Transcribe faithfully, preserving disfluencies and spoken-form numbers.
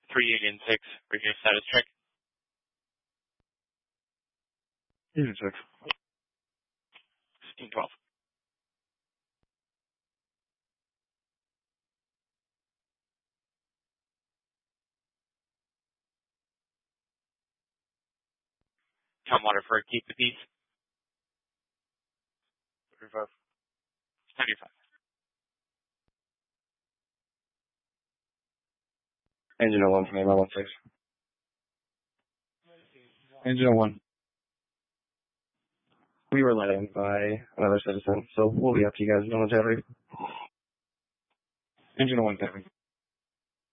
three Union six, radio status check. Union six. fifteen twelve. Tom Water for Keep the Peace. thirty-five. seventy-five. Engine oh one from A one six. Engine oh one. We were let in by another citizen, so we'll be up to you guys momentarily. Engine oh one, Kevin.